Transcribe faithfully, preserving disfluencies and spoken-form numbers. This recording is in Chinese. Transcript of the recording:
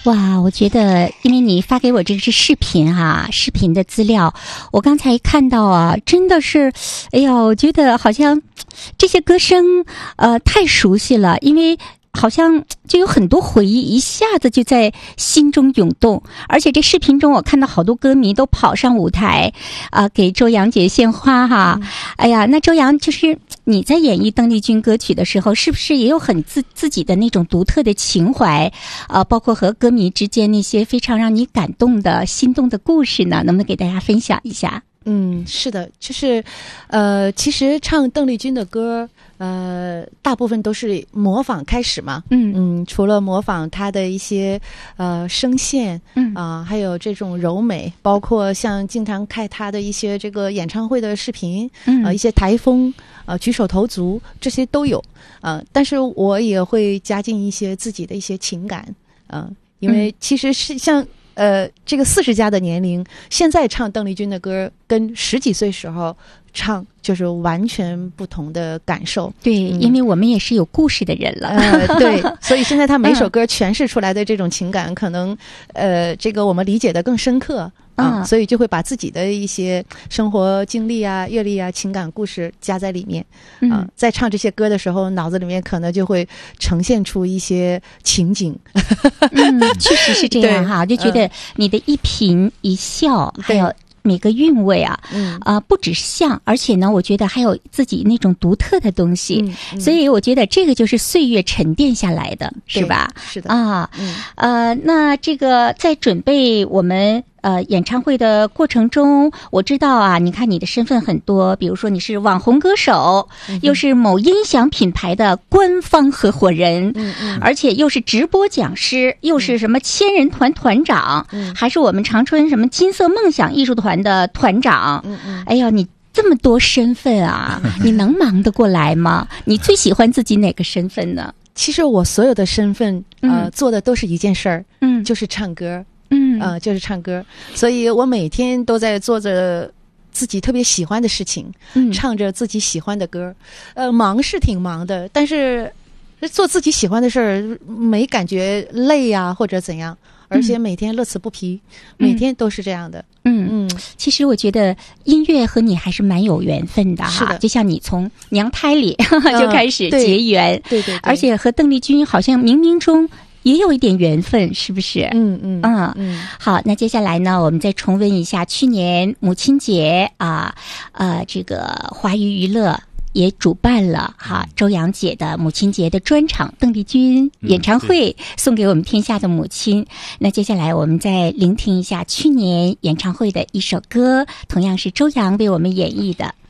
哇，我觉得因为你发给我这个是视频啊，视频的资料，我刚才看到啊，真的是，哎呀，我觉得好像这些歌声呃太熟悉了，因为好像就有很多回忆一下子就在心中涌动，而且这视频中我看到好多歌迷都跑上舞台啊、呃，给周洋姐献花哈。嗯、哎呀，那周洋就是你在演绎邓丽君歌曲的时候，是不是也有很自自己的那种独特的情怀啊、呃？包括和歌迷之间那些非常让你感动的心动的故事呢？能不能给大家分享一下？ 嗯，是的，就是，呃，其实唱邓丽君的歌，呃，大部分都是模仿开始嘛。嗯嗯，除了模仿她的一些呃声线，嗯啊、呃，还有这种柔美，包括像经常看她的一些这个演唱会的视频，嗯、呃，一些台风，呃，举手投足这些都有，呃，但是我也会加进一些自己的一些情感，嗯、呃，因为其实是像。呃，这个四十加的年龄，现在唱邓丽君的歌，跟十几岁时候唱就是完全不同的感受。 对，嗯、因为我们也是有故事的人了。 呃，对，所以现在他每首歌诠释出来的这种情感，嗯、可能呃，这个我们理解的更深刻。啊、嗯，所以就会把自己的一些生活经历啊、阅历啊、情感故事加在里面。嗯、呃，在唱这些歌的时候，脑子里面可能就会呈现出一些情景。 嗯，确实是这样哈，就觉得你的一颦一笑，嗯、还有每个韵味啊，嗯啊、呃，不只是像，而且呢，我觉得还有自己那种独特的东西。嗯嗯、所以我觉得这个就是岁月沉淀下来的，是吧？ 是的啊，嗯、呃，那这个在准备我们。呃，演唱会的过程中，我知道啊，你看你的身份很多，比如说你是网红歌手，嗯、又是某音响品牌的官方合伙人，嗯嗯，而且又是直播讲师，又是什么千人团团长，嗯、还是我们长春什么金色梦想艺术团的团长，嗯嗯，哎呀，你这么多身份啊，你能忙得过来吗？你最喜欢自己哪个身份呢？ 其实我所有的身份，呃，嗯、做的都是一件事儿，嗯，就是唱歌。嗯，呃，就是唱歌，所以我每天都在做着自己特别喜欢的事情，嗯，唱着自己喜欢的歌，呃，忙是挺忙的，但是做自己喜欢的事儿没感觉累呀、啊、或者怎样，而且每天乐此不疲，嗯、每天都是这样的。 嗯嗯，其实我觉得音乐和你还是蛮有缘分的哈， 是的， 就像你从娘胎里就开始结缘， 对 对, 对, 对， 而且和邓丽君好像冥冥中。也有一点缘分，是不是？ 嗯嗯嗯嗯。好，那接下来呢，我们再重温一下去年母亲节啊，呃，这个华娱娱乐也主办了哈周洋姐的母亲节的专场邓丽君演唱会，嗯、送给我们天下的母亲。那接下来我们再聆听一下去年演唱会的一首歌，同样是周洋为我们演绎的。